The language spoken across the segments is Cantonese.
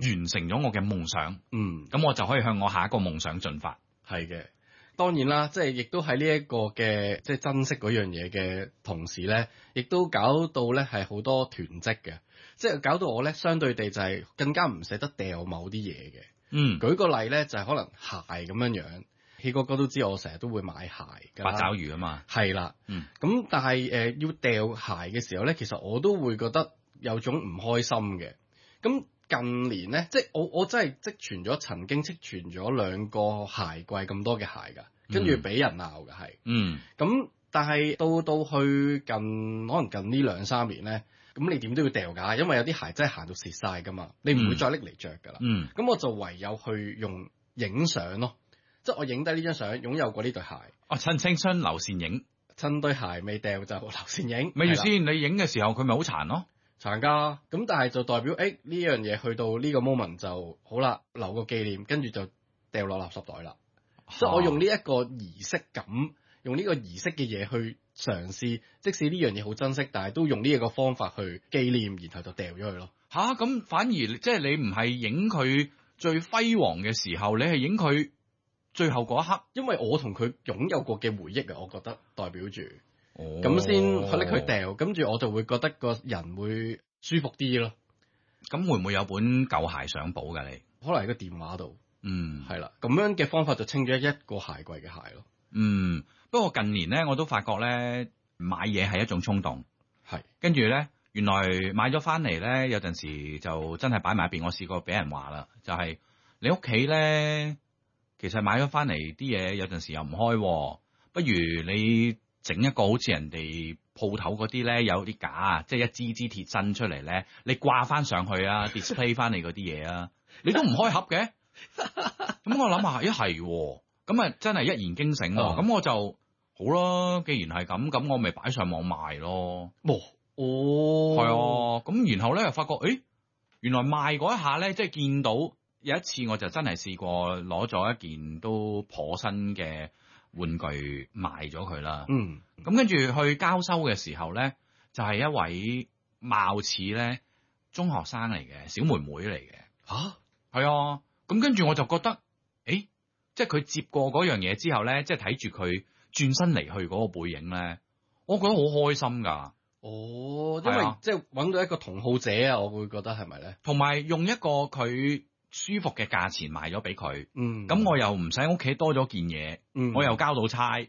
完成咗我嘅夢想，咁我就可以向我下一個夢想進發。 係嘅。當然啦，即係亦都喺呢一個嘅即係珍惜嗰樣嘢嘅同時咧，亦都搞到咧係好多囤積嘅，即係搞到我咧相對地就係更加唔捨得掉某啲嘢嘅。舉個例咧，就係可能鞋咁樣樣，希哥哥都知我成日都會買鞋㗎啦。 八爪魚啊嘛， 係啦，咁但係要掉鞋嘅時候咧，其實我都會覺得有種唔開心嘅。咁近年咧，即係我真係曾經積存咗2個鞋櫃咁多嘅鞋㗎，跟住俾人鬧㗎係。咁但係到去可能近呢2-3年咧，咁你點都要掉㗎，因為有啲鞋真係行到蝕晒㗎嘛，你唔會再拎嚟着㗎啦。咁我就唯有去用影相咯，即係我影低呢張相，擁有過呢對鞋。 趁青春留倩影， 趁對鞋未掉就留倩影。 咪住先，你影嘅時候佢咪好殘咯？ 殘㗎，咁但係就代表呢樣嘢去到呢個 moment 就好啦，留個紀念，跟住就掉落垃圾袋啦。即係我用呢一個儀式感，用呢個儀式嘅嘢去嘗試，即使呢樣嘢好珍惜，但係都用呢一個方法去紀念，然後就掉咗佢咯。 咁反而即係你唔係影佢最輝煌嘅時候，你係影佢最後嗰一刻， 因為我同佢擁有過嘅回憶啊，我覺得代表住。咁先去拎佢掉，跟住我就會覺得個人會舒服啲咯。 咁會唔會有本舊鞋相簿㗎？你可能喺個電話度，係啦，咁樣嘅方法就清咗一個鞋櫃嘅鞋咯。 不過近年咧，我都發覺咧，買嘢係一種衝動， 係跟住咧，原來買咗翻嚟咧，有陣時就真係擺埋一邊。我試過俾人話啦，就係你屋企咧，其實買咗翻嚟啲嘢有陣時又唔開，不如你整一個好似人哋鋪頭嗰啲咧，有啲架，即係一支鐵身出嚟咧，你掛翻上去啊，display 翻你嗰啲嘢啊，你都唔開盒嘅。咁我諗下，係喎，咁啊真係一言驚醒喎。咁我就好啦，既然係咁我咪擺上網賣咯。係啊，咁然後咧又發覺，原來賣嗰一下咧，即係見到有一次我就真係試過攞咗一件都頗新嘅玩具賣咗佢啦，咁跟住去交收嘅時候咧，就係一位貌似咧中學生嚟嘅小妹妹嚟嘅，係啊，咁跟住我就覺得，即係佢接過嗰樣嘢之後咧，即係睇住佢轉身離去嗰個背影咧，我覺得好開心噶。 因為即係搵到一個同好者啊，我會覺得係咪咧？ 同埋用一個佢舒服嘅價錢賣咗俾佢，咁我又唔使屋企多咗件嘢，我又交到差，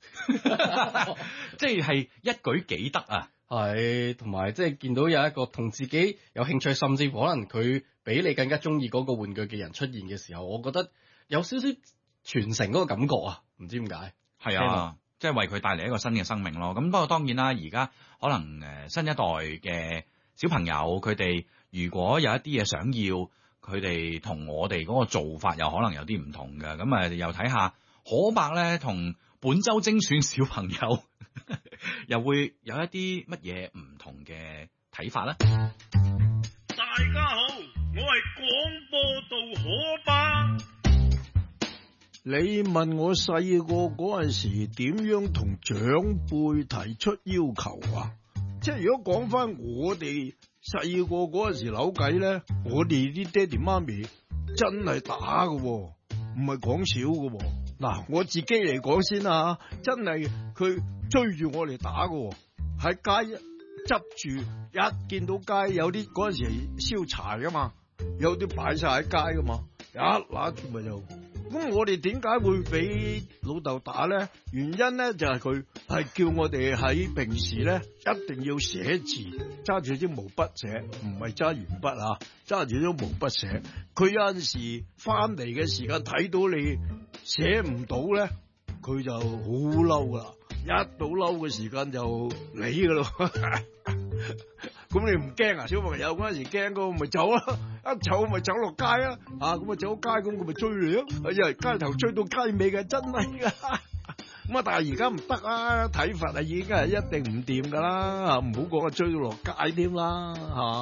即係一舉幾得啊！ 係，同埋即係見到有一個同自己有興趣，甚至乎可能佢比你更加中意嗰個玩具嘅人出現嘅時候，我覺得有少少傳承嗰個感覺啊！唔知點解？ 係啊，即係為佢帶嚟一個新嘅生命咯。咁不過當然啦，而家可能新一代嘅小朋友，佢哋如果有一啲嘢想要，佢哋同我哋嗰個做法又可能有啲唔同嘅，咁又睇下可伯咧同本周精選小朋友又會有一啲乜嘢唔同嘅睇法咧？ 大家好，我係廣播道可伯。 你問我細個嗰陣時點樣同長輩提出要求啊？即係如果講翻我哋細個嗰陣時扭計咧，我哋啲爹哋媽咪真係打㗎喎，唔係講少㗎喎。嗱，我自己嚟講先啊，真係佢追住我嚟打㗎喎，喺街執住，一見到街有啲嗰陣時係燒柴㗎嘛，有啲擺晒喺街㗎嘛，一揦住咪就。咁我哋點解會俾老豆打咧？原因咧就係佢係叫我哋喺平時咧一定要寫字，揸住啲毛筆寫，唔係揸鉛筆啊，揸住啲毛筆寫。佢有陣時翻嚟嘅時間睇到你寫唔到咧，佢就好嬲噶啦，一到嬲嘅時間就你噶咯。咁你唔驚啊？小朋友嗰陣時驚噶，咪走啦！一走咪走落街啊！咁啊走街咁，佢咪追你咯！因為街頭追到街尾嘅，真係噶。咁啊，但係而家唔得啊！體罰啊，已經係一定唔掂噶啦！唔好講啊，追到落街添啦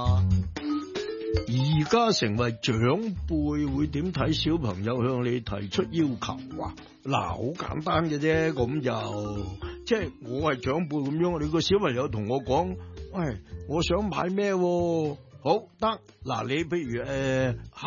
而家成為長輩會點睇小朋友向你提出要求啊？嗱，好簡單嘅啫，咁就即係我係長輩咁樣，你個小朋友同我講，喂，我想買咩？好得嗱，你譬如